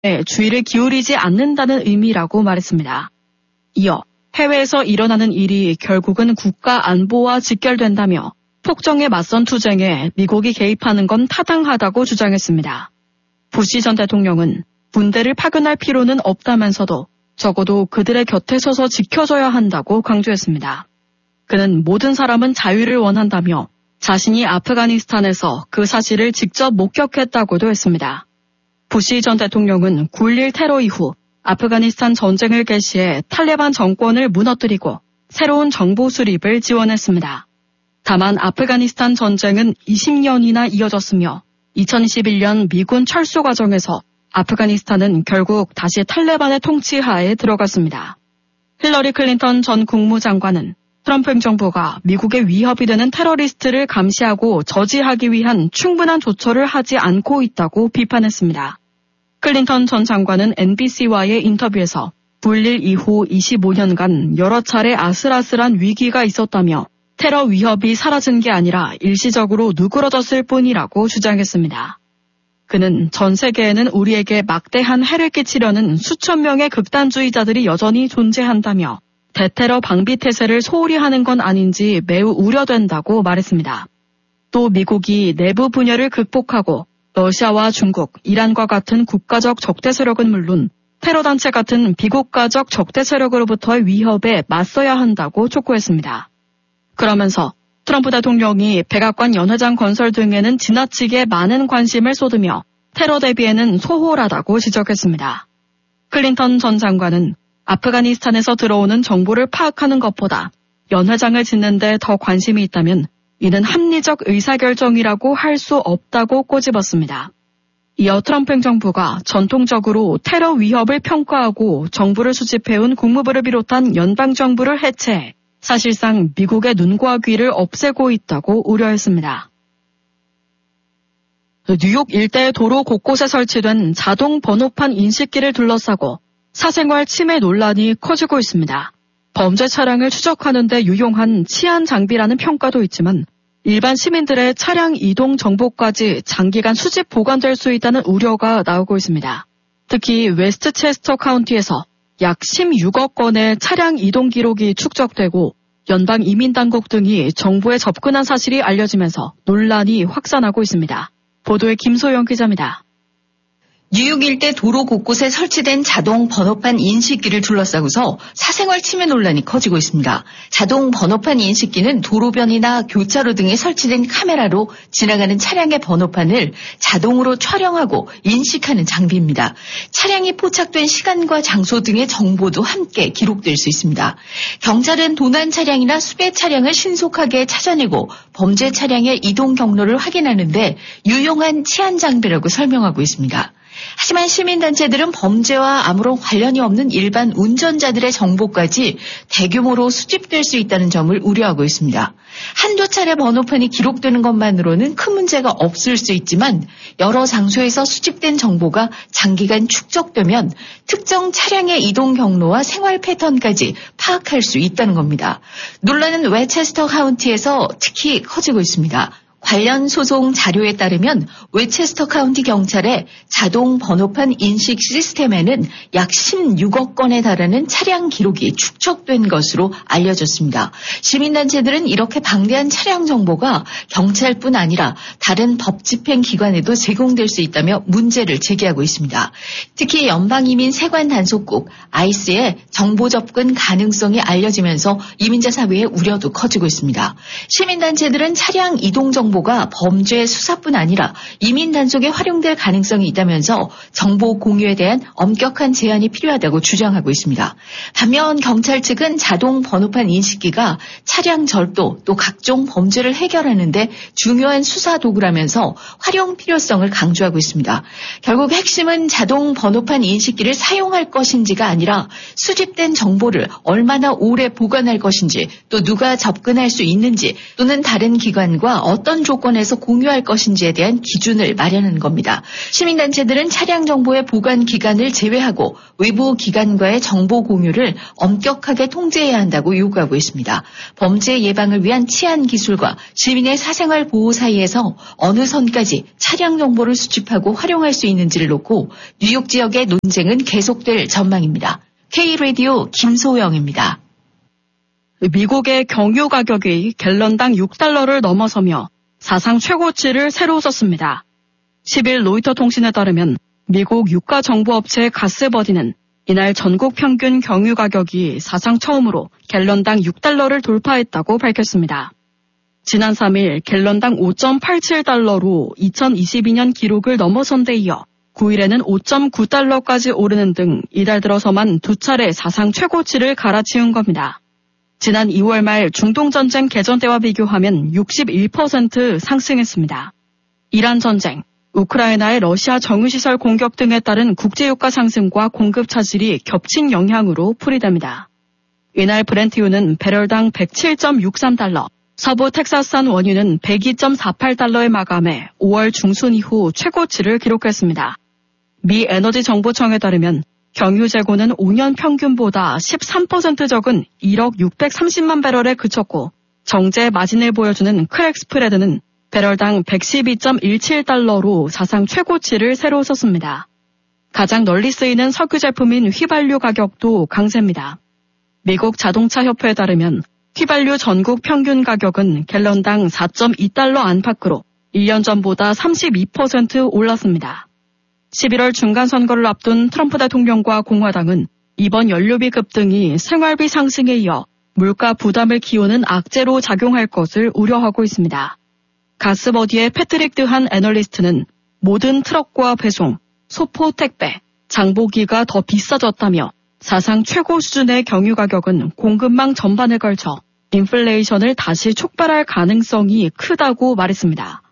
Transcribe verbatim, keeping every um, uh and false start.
주의를 기울이지 않는다는 의미라고 말했습니다. 이어 해외에서 일어나는 일이 결국은 국가 안보와 직결된다며 폭정에 맞선 투쟁에 미국이 개입하는 건 타당하다고 주장했습니다. 부시 전 대통령은 군대를 파견할 필요는 없다면서도 적어도 그들의 곁에 서서 지켜줘야 한다고 강조했습니다. 그는 모든 사람은 자유를 원한다며 자신이 아프가니스탄에서 그 사실을 직접 목격했다고도 했습니다. 부시 전 대통령은 구일일 테러 이후 아프가니스탄 전쟁을 개시해 탈레반 정권을 무너뜨리고 새로운 정부 수립을 지원했습니다. 다만 아프가니스탄 전쟁은 이십 년이나 이어졌으며 이천이십일년 미군 철수 과정에서 아프가니스탄은 결국 다시 탈레반의 통치하에 들어갔습니다. 힐러리 클린턴 전 국무장관은 트럼프 행정부가 미국의 위협이 되는 테러리스트를 감시하고 저지하기 위한 충분한 조처를 하지 않고 있다고 비판했습니다. 클린턴 전 장관은 엔비씨와의 인터뷰에서 구일일 이후 이십오 년간 여러 차례 아슬아슬한 위기가 있었다며 테러 위협이 사라진 게 아니라 일시적으로 누그러졌을 뿐이라고 주장했습니다. 그는 전 세계에는 우리에게 막대한 해를 끼치려는 수천 명의 극단주의자들이 여전히 존재한다며 대테러 방비 태세를 소홀히 하는 건 아닌지 매우 우려된다고 말했습니다. 또 미국이 내부 분열을 극복하고 러시아와 중국, 이란과 같은 국가적 적대 세력은 물론 테러 단체 같은 비국가적 적대 세력으로부터의 위협에 맞서야 한다고 촉구했습니다. 그러면서 트럼프 대통령이 백악관 연회장 건설 등에는 지나치게 많은 관심을 쏟으며 테러 대비에는 소홀하다고 지적했습니다. 클린턴 전 장관은 아프가니스탄에서 들어오는 정보를 파악하는 것보다 연회장을 짓는 데 더 관심이 있다면 이는 합리적 의사결정이라고 할 수 없다고 꼬집었습니다. 이어 트럼프 행정부가 전통적으로 테러 위협을 평가하고 정보를 수집해온 국무부를 비롯한 연방정부를 해체해 사실상 미국의 눈과 귀를 없애고 있다고 우려했습니다. 뉴욕 일대 도로 곳곳에 설치된 자동 번호판 인식기를 둘러싸고 사생활 침해 논란이 커지고 있습니다. 범죄 차량을 추적하는 데 유용한 치안 장비라는 평가도 있지만 일반 시민들의 차량 이동 정보까지 장기간 수집 보관될 수 있다는 우려가 나오고 있습니다. 특히 웨스트체스터 카운티에서 약 십육억 건의 차량 이동 기록이 축적되고 연방 이민당국 등이 정보에 접근한 사실이 알려지면서 논란이 확산하고 있습니다. 보도에 김소영 기자입니다. 뉴욕 일대 도로 곳곳에 설치된 자동 번호판 인식기를 둘러싸고서 사생활 침해 논란이 커지고 있습니다. 자동 번호판 인식기는 도로변이나 교차로 등에 설치된 카메라로 지나가는 차량의 번호판을 자동으로 촬영하고 인식하는 장비입니다. 차량이 포착된 시간과 장소 등의 정보도 함께 기록될 수 있습니다. 경찰은 도난 차량이나 수배 차량을 신속하게 찾아내고 범죄 차량의 이동 경로를 확인하는 데 유용한 치안 장비라고 설명하고 있습니다. 하지만 시민단체들은 범죄와 아무런 관련이 없는 일반 운전자들의 정보까지 대규모로 수집될 수 있다는 점을 우려하고 있습니다. 한두 차례 번호판이 기록되는 것만으로는 큰 문제가 없을 수 있지만 여러 장소에서 수집된 정보가 장기간 축적되면 특정 차량의 이동 경로와 생활 패턴까지 파악할 수 있다는 겁니다. 논란은 웨체스터 카운티에서 특히 커지고 있습니다. 관련 소송 자료에 따르면 웨체스터 카운티 경찰의 자동 번호판 인식 시스템에는 약 십육억 건에 달하는 차량 기록이 축적된 것으로 알려졌습니다. 시민단체들은 이렇게 방대한 차량 정보가 경찰뿐 아니라 다른 법 집행 기관에도 제공될 수 있다며 문제를 제기하고 있습니다. 특히 연방이민 세관 단속국 아이스의 정보 접근 가능성이 알려지면서 이민자 사회의 우려도 커지고 있습니다. 시민단체들은 차량 이동 정보 정보가 범죄 수사뿐 아니라 이민 단속에 활용될 가능성이 있다면서 정보 공유에 대한 엄격한 제한이 필요하다고 주장하고 있습니다. 반면 경찰 측은 자동 번호판 인식기가 차량 절도 또 각종 범죄를 해결하는 데 중요한 수사 도구라면서 활용 필요성을 강조하고 있습니다. 결국 핵심은 자동 번호판 인식기를 사용할 것인지가 아니라 수집된 정보를 얼마나 오래 보관할 것인지 또 누가 접근할 수 있는지 또는 다른 기관과 어떤 어떤 조건에서 공유할 것인지에 대한 기준을 마련한 겁니다. 시민단체들은 차량 정보의 보관 기간을 제외하고 외부 기관과의 정보 공유를 엄격하게 통제해야 한다고 요구하고 있습니다. 범죄 예방을 위한 치안 기술과 시민의 사생활 보호 사이에서 어느 선까지 차량 정보를 수집하고 활용할 수 있는지를 놓고 뉴욕 지역의 논쟁은 계속될 전망입니다. K-라디오 김소영입니다. 미국의 경유 가격이 갤런당 육 달러를 넘어서며 사상 최고치를 새로 썼습니다. 십일 로이터 통신에 따르면 미국 유가 정보업체 가스버디는 이날 전국 평균 경유 가격이 사상 처음으로 갤런당 육 달러를 돌파했다고 밝혔습니다. 지난 삼 일 갤런당 오 점 팔칠 달러로 이천이십이 년 기록을 넘어선 데 이어 구 일에는 오 점 구 달러까지 오르는 등 이달 들어서만 두 차례 사상 최고치를 갈아치운 겁니다. 지난 이월 말 중동전쟁 개전 때와 비교하면 육십일 퍼센트 상승했습니다. 이란 전쟁, 우크라이나의 러시아 정유시설 공격 등에 따른 국제유가 상승과 공급 차질이 겹친 영향으로 풀이됩니다. 이날 브렌트유는 배럴당 백칠 점 육삼 달러, 서부 텍사스산 원유는 백이 점 사팔 달러에 마감해 오월 중순 이후 최고치를 기록했습니다. 미 에너지정보청에 따르면 경유 재고는 오 년 평균보다 십삼 퍼센트 적은 일억 육백삼십만 배럴에 그쳤고 정제 마진을 보여주는 크랙 스프레드는 배럴당 백십이 점 일칠 달러로 사상 최고치를 새로 썼습니다. 가장 널리 쓰이는 석유 제품인 휘발유 가격도 강세입니다. 미국 자동차 협회에 따르면 휘발유 전국 평균 가격은 갤런당 사 점 이 달러 안팎으로 일 년 전보다 삼십이 퍼센트 올랐습니다. 십일월 중간선거를 앞둔 트럼프 대통령과 공화당은 이번 연료비 급등이 생활비 상승에 이어 물가 부담을 키우는 악재로 작용할 것을 우려하고 있습니다. 가스버디의 패트릭 드한 애널리스트는 모든 트럭과 배송, 소포 택배, 장보기가 더 비싸졌다며 사상 최고 수준의 경유 가격은 공급망 전반에 걸쳐 인플레이션을 다시 촉발할 가능성이 크다고 말했습니다.